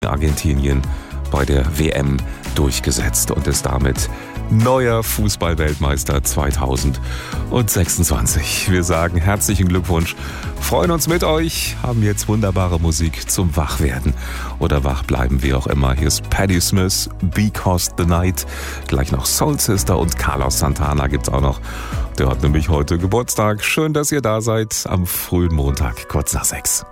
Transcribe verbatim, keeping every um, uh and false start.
Argentinien bei der W M durchgesetzt und ist damit neuer Fußballweltmeister zweitausendsechsundzwanzig. Wir sagen herzlichen Glückwunsch, freuen uns mit euch, haben jetzt wunderbare Musik zum Wachwerden oder Wachbleiben, wie auch immer. Hier ist Patti Smith, Because the Night, gleich noch Soul Sister und Carlos Santana gibt's auch noch. Der hat nämlich heute Geburtstag. Schön, dass ihr da seid am frühen Montag, kurz nach sechs.